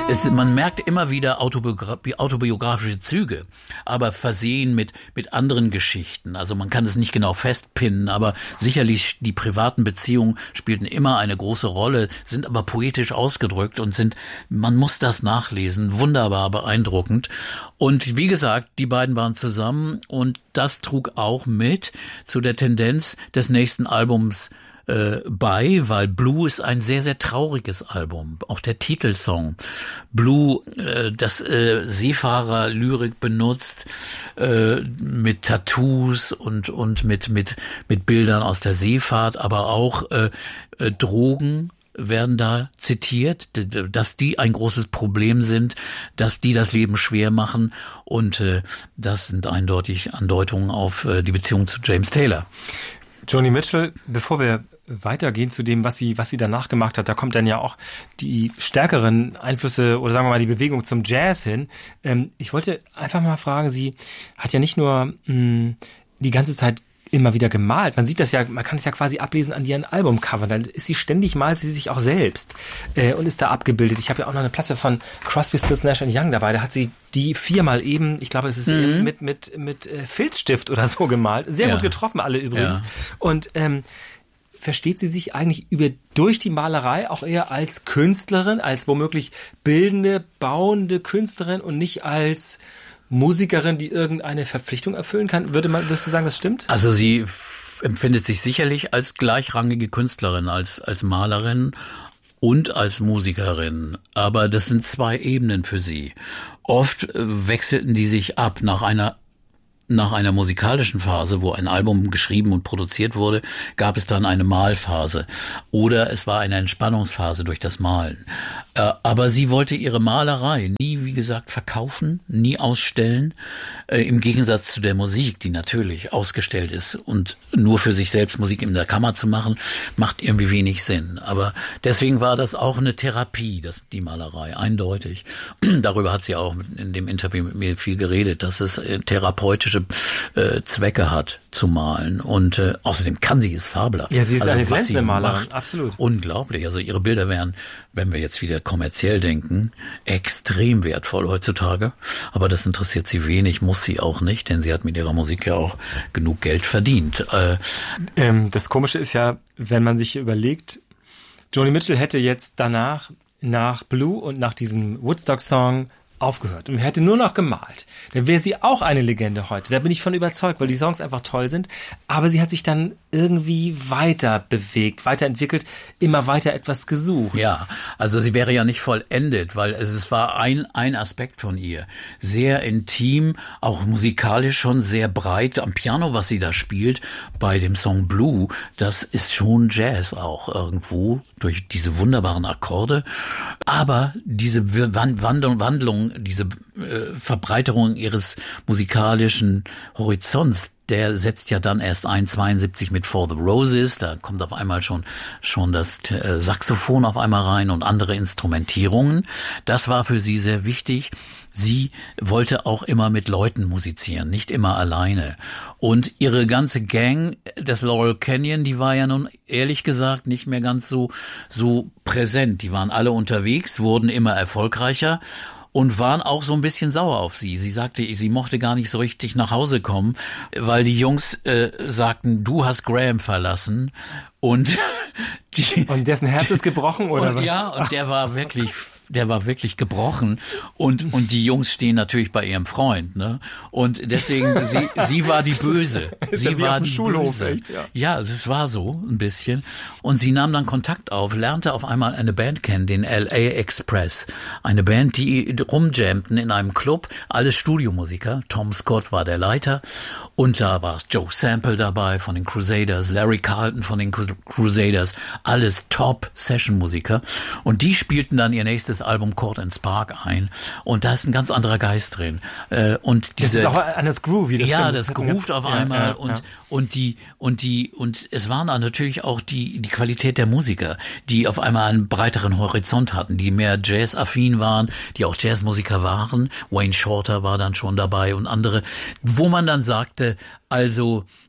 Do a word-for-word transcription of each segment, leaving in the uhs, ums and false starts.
Es, man merkt immer wieder autobiogra- autobiografische Züge, aber versehen mit, mit anderen Geschichten. Also man kann es nicht genau festpinnen, aber sicherlich die privaten Beziehungen spielten immer eine große Rolle, sind aber poetisch ausgedrückt und sind, man muss das nachlesen, wunderbar beeindruckend. Und wie gesagt, die beiden waren zusammen und das trug auch mit zu der Tendenz des nächsten Albums bei, weil Blue ist ein sehr, sehr trauriges Album. Auch der Titelsong. Blue, äh, das äh, Seefahrer-Lyrik benutzt, äh, mit Tattoos und und mit mit mit Bildern aus der Seefahrt, aber auch äh, äh, Drogen werden da zitiert, dass die ein großes Problem sind, dass die das Leben schwer machen und äh, das sind eindeutig Andeutungen auf äh, die Beziehung zu James Taylor. Joni Mitchell, bevor wir weitergehen zu dem, was sie, was sie danach gemacht hat, da kommt dann ja auch die stärkeren Einflüsse oder sagen wir mal die Bewegung zum Jazz hin. Ähm, ich wollte einfach mal fragen, sie hat ja nicht nur mh, die ganze Zeit immer wieder gemalt. Man sieht das ja, man kann es ja quasi ablesen an ihren Albumcovern. Dann ist sie ständig, malt sie sich auch selbst äh, und ist da abgebildet. Ich habe ja auch noch eine Platte von Crosby, Stills, Nash and Young dabei. Da hat sie die viermal eben, ich glaube, es ist mhm. eben mit mit mit äh, Filzstift oder so gemalt. Sehr ja. gut getroffen alle übrigens. Ja. Und ähm, versteht sie sich eigentlich über durch die Malerei auch eher als Künstlerin, als womöglich bildende, bauende Künstlerin und nicht als Musikerin, die irgendeine Verpflichtung erfüllen kann? Würde man, würdest du sagen, das stimmt? Also sie f- empfindet sich sicherlich als gleichrangige Künstlerin, als als Malerin und als Musikerin. Aber das sind zwei Ebenen für sie. Oft äh, wechselten die sich ab nach einer Nach einer musikalischen Phase, wo ein Album geschrieben und produziert wurde, gab es dann eine Malphase. Oder es war eine Entspannungsphase durch das Malen. Äh, aber sie wollte ihre Malerei nie, wie gesagt, verkaufen, nie ausstellen. Äh, Im Gegensatz zu der Musik, die natürlich ausgestellt ist. Und nur für sich selbst Musik in der Kammer zu machen, macht irgendwie wenig Sinn. Aber deswegen war das auch eine Therapie, das, die Malerei, eindeutig. Darüber hat sie auch in dem Interview mit mir viel geredet, dass es äh, therapeutische Äh, Zwecke hat zu malen und äh, außerdem kann sie es fabelhaft. Ja, sie ist also, eine glänzende Malerin, absolut. Unglaublich. Also ihre Bilder wären, wenn wir jetzt wieder kommerziell denken, extrem wertvoll heutzutage. Aber das interessiert sie wenig, muss sie auch nicht, denn sie hat mit ihrer Musik ja auch genug Geld verdient. Äh, ähm, das Komische ist ja, wenn man sich überlegt, Joni Mitchell hätte jetzt danach, nach Blue und nach diesem Woodstock-Song aufgehört und hätte nur noch gemalt, dann wäre sie auch eine Legende heute. Da bin ich von überzeugt, weil die Songs einfach toll sind. Aber sie hat sich dann irgendwie weiter bewegt, weiterentwickelt, immer weiter etwas gesucht. Ja, also sie wäre ja nicht vollendet, weil es war ein ein Aspekt von ihr. Sehr intim, auch musikalisch schon sehr breit. Am Piano, was sie da spielt, bei dem Song Blue, das ist schon Jazz auch irgendwo, durch diese wunderbaren Akkorde. Aber diese Wandlung, Wandlung diese äh, Verbreiterung ihres musikalischen Horizonts, der setzt ja dann erst ein, zweiundsiebzig mit For the Roses, da kommt auf einmal schon schon das äh, Saxophon auf einmal rein und andere Instrumentierungen. Das war für sie sehr wichtig. Sie wollte auch immer mit Leuten musizieren, nicht immer alleine. Und ihre ganze Gang des Laurel Canyon, die war ja nun ehrlich gesagt nicht mehr ganz so so präsent. Die waren alle unterwegs, wurden immer erfolgreicher und waren auch so ein bisschen sauer auf sie. Sie sagte, sie mochte gar nicht so richtig nach Hause kommen, weil die Jungs äh, sagten, du hast Graham verlassen. Und die, und dessen Herz ist gebrochen, oder und, was? Ja, und der war wirklich... Der war wirklich gebrochen und und die Jungs stehen natürlich bei ihrem Freund, ne? Und deswegen sie sie war die Böse. Ist sie ja wie war auf dem die Schulhof, Böse. echt, ja. Ja, es war so ein bisschen. Und sie nahm dann Kontakt auf, lernte auf einmal eine Band kennen, den L A Express, eine Band, die rumjammten in einem Club, alles Studiomusiker. Tom Scott war der Leiter und da war Joe Sample dabei von den Crusaders, Larry Carlton von den Crusaders, alles Top-Session-Musiker. Und die spielten dann ihr nächstes Album Court and Spark ein und da ist ein ganz anderer Geist drin. Und diese, das ist auch an das Groovy. Das ja, stimmt. das groovt auf einmal ja, ja, und ja. und die und die und es waren dann natürlich auch die die Qualität der Musiker, die auf einmal einen breiteren Horizont hatten, die mehr Jazz-affin waren, die auch Jazzmusiker waren. Wayne Shorter war dann schon dabei und andere, wo man dann sagte, also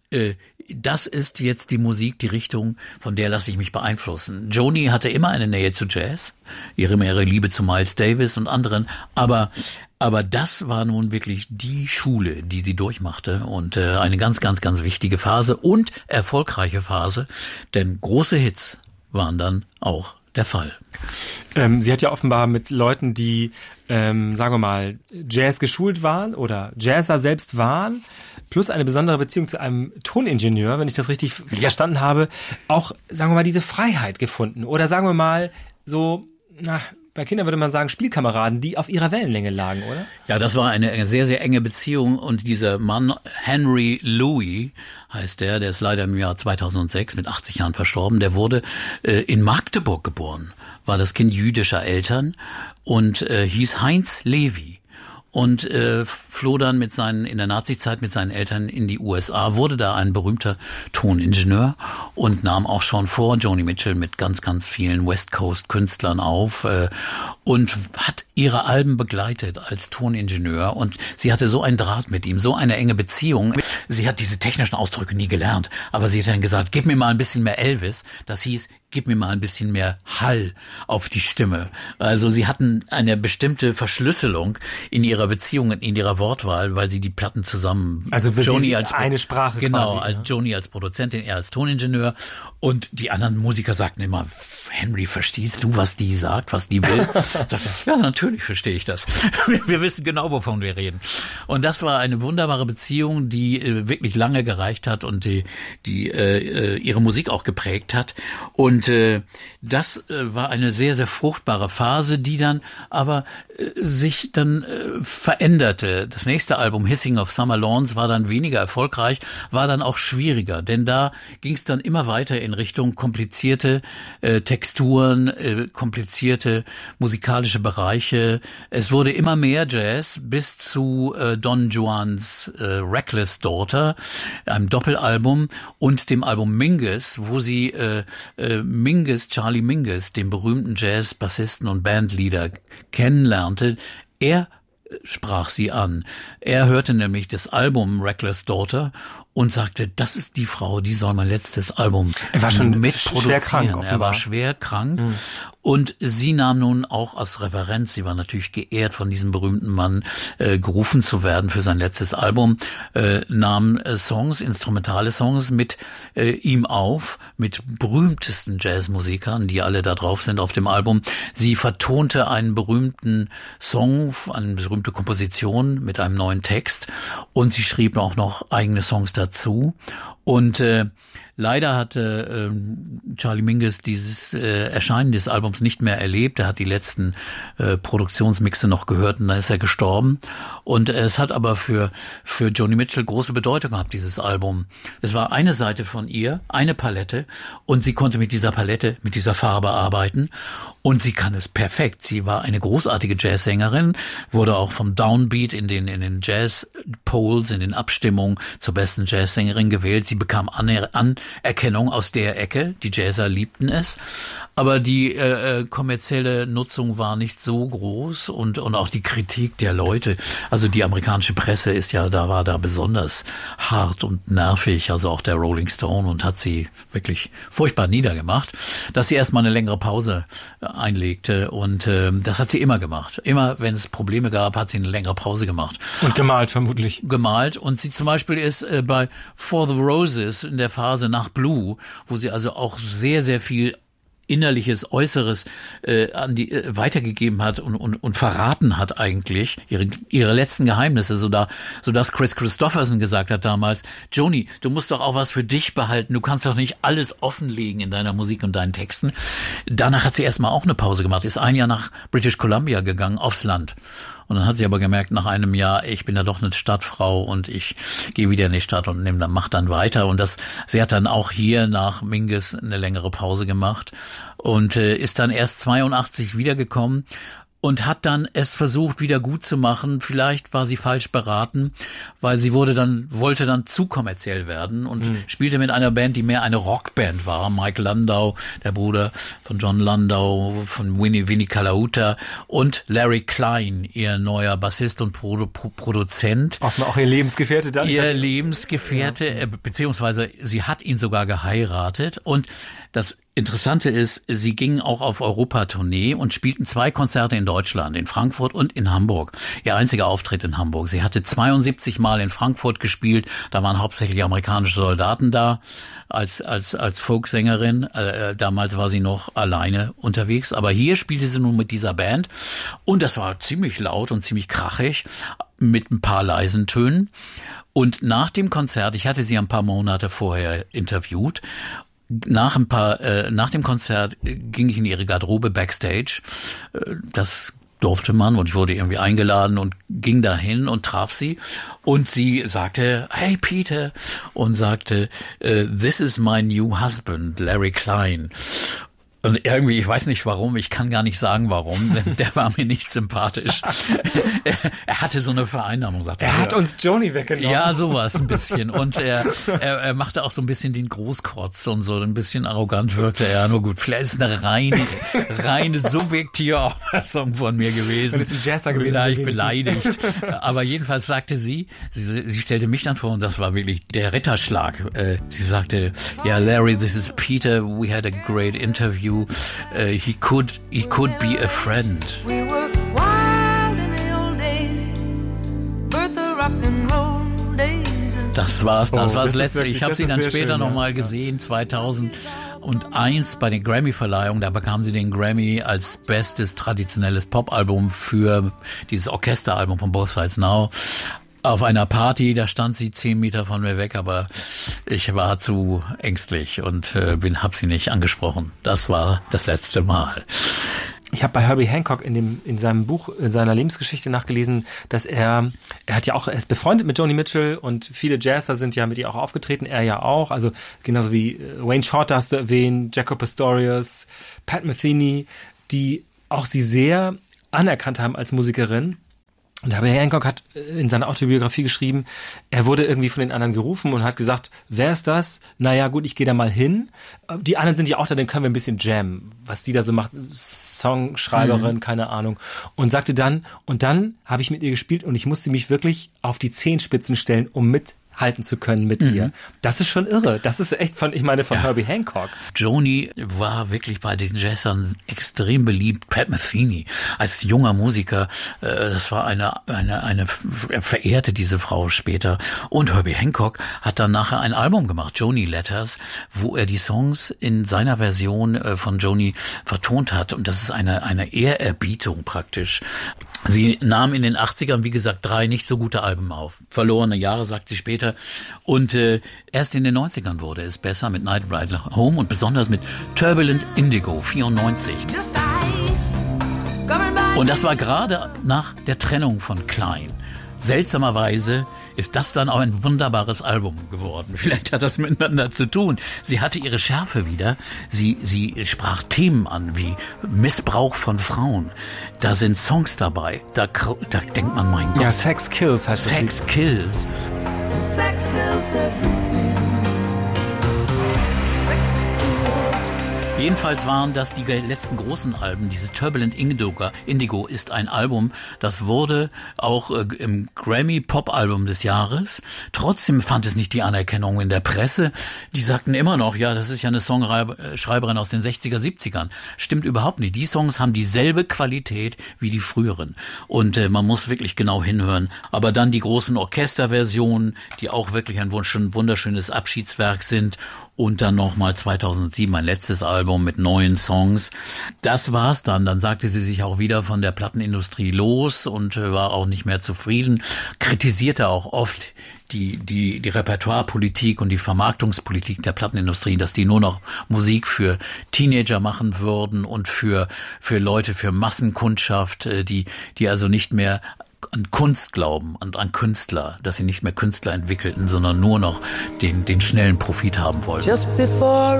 äh, das ist jetzt die Musik, die Richtung, von der lasse ich mich beeinflussen. Joni hatte immer eine Nähe zu Jazz, ihre ihre Liebe zu Miles Davis und anderen, aber aber das war nun wirklich die Schule, die sie durchmachte und äh, eine ganz, ganz, ganz wichtige Phase und erfolgreiche Phase, denn große Hits waren dann auch der Fall. Ähm, sie hat ja offenbar mit Leuten, die, ähm, sagen wir mal, Jazz geschult waren oder Jazzer selbst waren, plus eine besondere Beziehung zu einem Toningenieur, wenn ich das richtig ja. verstanden habe, auch, sagen wir mal, diese Freiheit gefunden. Oder sagen wir mal, so, na, bei Kindern würde man sagen, Spielkameraden, die auf ihrer Wellenlänge lagen, oder? Ja, das war eine sehr, sehr enge Beziehung und dieser Mann, Henry Louis, heißt der, der ist leider im Jahr zweitausendsechs mit achtzig Jahren verstorben, der wurde äh, in Magdeburg geboren, war das Kind jüdischer Eltern und äh, hieß Heinz Levy. Und äh, floh dann mit seinen in der Nazizeit mit seinen Eltern in die U S A, wurde da ein berühmter Toningenieur und nahm auch schon vor Joni Mitchell mit ganz, ganz vielen West Coast Künstlern auf äh, und hat ihre Alben begleitet als Toningenieur. Und sie hatte so einen Draht mit ihm, so eine enge Beziehung. Sie hat diese technischen Ausdrücke nie gelernt, aber sie hat dann gesagt, gib mir mal ein bisschen mehr Elvis. Das hieß, gib mir mal ein bisschen mehr Hall auf die Stimme. Also sie hatten eine bestimmte Verschlüsselung in ihrer Beziehung, in ihrer Wortwahl, weil sie die Platten zusammen... Also Joni als eine Sprache Genau, quasi, als ja. Joni als Produzentin, er als Toningenieur. Und die anderen Musiker sagten immer, Henry, verstehst du, was die sagt, was die will? Ja, natürlich verstehe ich das. Wir wissen genau, wovon wir reden. Und das war eine wunderbare Beziehung, die äh, wirklich lange gereicht hat und die, die äh, ihre Musik auch geprägt hat. Und Und äh, das äh, war eine sehr, sehr fruchtbare Phase, die dann aber äh, sich dann äh, veränderte. Das nächste Album, Hissing of Summer Lawns, war dann weniger erfolgreich, war dann auch schwieriger, denn da ging es dann immer weiter in Richtung komplizierte äh, Texturen, äh, komplizierte musikalische Bereiche. Es wurde immer mehr Jazz bis zu äh, Don Juans äh, Reckless Daughter, einem Doppelalbum, und dem Album Mingus, wo sie äh, äh, Mingus, Charlie Mingus, den berühmten Jazz-Bassisten und Bandleader, kennenlernte. Er sprach sie an. Er hörte nämlich das Album Reckless Daughter und sagte, das ist die Frau, die soll mein letztes Album er war schon mitproduzieren. Schwer krank, offenbar. Er war schwer krank. Mhm. Und sie nahm nun auch als Referenz, sie war natürlich geehrt, von diesem berühmten Mann äh, gerufen zu werden für sein letztes Album, äh, nahm äh, Songs, instrumentale Songs mit äh, ihm auf, mit berühmtesten Jazzmusikern, die alle da drauf sind auf dem Album. Sie vertonte einen berühmten Song, eine berühmte Komposition mit einem neuen Text, und sie schrieb auch noch eigene Songs dazu. Und äh, leider hatte äh, Charlie Mingus dieses äh, Erscheinen des Albums nicht mehr erlebt. Er hat die letzten äh, Produktionsmixe noch gehört und da ist er gestorben. Und äh, es hat aber für für Joni Mitchell große Bedeutung gehabt, dieses Album. Es war eine Seite von ihr, eine Palette, und sie konnte mit dieser Palette, mit dieser Farbe arbeiten. Und sie kann es perfekt. Sie war eine großartige Jazzsängerin, wurde auch vom Downbeat in den in den Jazz-Polls, in den Abstimmungen zur besten Jazzsängerin gewählt. Sie bekam Anerkennung aus der Ecke. Die Jazzer liebten es. Aber die äh, kommerzielle Nutzung war nicht so groß, und und auch die Kritik der Leute. Also die amerikanische Presse ist ja, da war da besonders hart und nervig. Also auch der Rolling Stone, und hat sie wirklich furchtbar niedergemacht, dass sie erstmal eine längere Pause einlegte, und äh, das hat sie immer gemacht. Immer, wenn es Probleme gab, hat sie eine längere Pause gemacht. Und gemalt vermutlich. Gemalt. Und sie zum Beispiel ist äh, bei For the Roses in der Phase nach Blue, wo sie also auch sehr, sehr viel Innerliches, Äußeres äh, an die äh, weitergegeben hat und, und und verraten hat eigentlich ihre ihre letzten Geheimnisse, so da so dass Chris Christopherson gesagt hat damals: Joni, du musst doch auch was für dich behalten. Du kannst doch nicht alles offenlegen in deiner Musik und deinen Texten. Danach hat sie erstmal auch eine Pause gemacht, ist ein Jahr nach British Columbia gegangen, aufs Land. Und dann hat sie aber gemerkt, nach einem Jahr, ich bin ja doch eine Stadtfrau und ich gehe wieder in die Stadt und nehme dann, mach dann weiter. Und das, sie hat dann auch hier nach Mingus eine längere Pause gemacht und äh, ist dann erst zweiundachtzig wiedergekommen. und hat dann es versucht, wieder gut zu machen. Vielleicht war sie falsch beraten, weil sie wurde dann, wollte dann zu kommerziell werden und mhm. spielte mit einer Band, die mehr eine Rockband war. Mike Landau, der Bruder von John Landau, von Winnie, Winnie Colaiuta und Larry Klein, ihr neuer Bassist und Pro, Pro, Produzent. Auch, auch ihr Lebensgefährte dann? Ihr Lebensgefährte, ja. beziehungsweise sie hat ihn sogar geheiratet. Und das Interessante ist, sie gingen auch auf Europatournee und spielten zwei Konzerte in Deutschland, in Frankfurt und in Hamburg. Ihr einziger Auftritt in Hamburg. Sie hatte zweiundsiebzig Mal in Frankfurt gespielt. Da waren hauptsächlich amerikanische Soldaten da als als als Folksängerin. Äh, damals war sie noch alleine unterwegs. Aber hier spielte sie nun mit dieser Band. Und das war ziemlich laut und ziemlich krachig mit ein paar leisen Tönen. Und nach dem Konzert, ich hatte sie ein paar Monate vorher interviewt, Nach ein paar, äh, nach dem Konzert ging ich in ihre Garderobe backstage. Äh, das durfte man und ich wurde irgendwie eingeladen und ging dahin und traf sie. Und sie sagte, hey Peter, und sagte, this is my new husband, Larry Klein. Und irgendwie, ich weiß nicht warum, ich kann gar nicht sagen warum, denn der war mir nicht sympathisch. er, er hatte so eine Vereinnahmung, sagte er. Er hat uns Joni weggenommen. Ja, sowas ein bisschen. Und er, er, er machte auch so ein bisschen den Großkotz und so, ein bisschen arrogant wirkte er. Nur gut, vielleicht ist eine reine, reine subjektive Auffassung von mir gewesen. Das ist ein Jazzer gewesen. Vielleicht beleidigt. Aber jedenfalls sagte sie, sie, sie stellte mich dann vor und das war wirklich der Ritterschlag. Sie sagte, ja, Larry, this is Peter, we had a great interview. Uh, he could he could be a friend. We were wild in the old days, Bertha rock and roll days. Das war's, das oh, war's das letzte. Wirklich, ich habe sie dann später nochmal ja. gesehen, zweitausendeins bei den Grammy-Verleihungen. Da bekam sie den Grammy als bestes traditionelles Popalbum für dieses Orchesteralbum von Both Sides Now. Auf einer Party, da stand sie zehn Meter von mir weg, aber ich war zu ängstlich und äh, bin, hab sie nicht angesprochen. Das war das letzte Mal. Ich habe bei Herbie Hancock in dem in seinem Buch, in seiner Lebensgeschichte nachgelesen, dass er, er hat ja auch, er ist befreundet mit Joni Mitchell und viele Jazzer sind ja mit ihr auch aufgetreten, er ja auch, also genauso wie Wayne Shorter hast du erwähnt, Jaco Pastorius, Pat Metheny, die auch sie sehr anerkannt haben als Musikerin. Und Herbie Hancock hat in seiner Autobiografie geschrieben, er wurde irgendwie von den anderen gerufen und hat gesagt, wer ist das? Naja, gut, ich gehe da mal hin. Die anderen sind ja auch da, dann können wir ein bisschen jammen. Was die da so macht, Songschreiberin, mhm. keine Ahnung. Und sagte dann, und dann habe ich mit ihr gespielt und ich musste mich wirklich auf die Zehenspitzen stellen, um mit halten zu können mit mhm. ihr. Das ist schon irre. Das ist echt von, ich meine, von ja. Herbie Hancock. Joni war wirklich bei den Jazzern extrem beliebt. Pat Metheny als junger Musiker, äh, das war eine, eine, eine, er verehrte diese Frau später. Und Herbie Hancock hat dann nachher ein Album gemacht, Joni Letters, wo er die Songs in seiner Version äh, von Joni vertont hat. Und das ist eine, eine Ehrerbietung praktisch. Sie nahm in den achtzigern, wie gesagt, drei nicht so gute Alben auf. Verlorene Jahre, sagt sie später. Und äh, erst in den neunzigern wurde es besser mit Night Ride Home und besonders mit Turbulent Indigo, vierundneunzig. Und das war gerade nach der Trennung von Klein. Seltsamerweise ist das dann auch ein wunderbares Album geworden. Vielleicht hat das miteinander zu tun. Sie hatte ihre Schärfe wieder. Sie, sie sprach Themen an wie Missbrauch von Frauen. Da sind Songs dabei. Da, da denkt man, mein Gott. Ja, Sex Kills heißt das. Sex Kills. Sex kills everything. Sex kills. Jedenfalls waren das die letzten großen Alben. Dieses Turbulent Indigo, Indigo ist ein Album, das wurde auch äh, im Grammy Pop-Album des Jahres. Trotzdem fand es nicht die Anerkennung in der Presse. Die sagten immer noch, ja, das ist ja eine Songschreiberin aus den sechziger, siebzigern. Stimmt überhaupt nicht. Die Songs haben dieselbe Qualität wie die früheren. Und äh, man muss wirklich genau hinhören. Aber dann die großen Orchesterversionen, die auch wirklich ein wunderschönes Abschiedswerk sind. Und dann nochmal zweitausendsieben ein letztes Album mit neuen Songs. Das war's dann. Dann sagte sie sich auch wieder von der Plattenindustrie los und war auch nicht mehr zufrieden. Kritisierte auch oft die, die, die Repertoirepolitik und die Vermarktungspolitik der Plattenindustrie, dass die nur noch Musik für Teenager machen würden und für, für Leute, für Massenkundschaft, die, die also nicht mehr an Kunst glauben und an Künstler, dass sie nicht mehr Künstler entwickelten, sondern nur noch den, den schnellen Profit haben wollten. Just before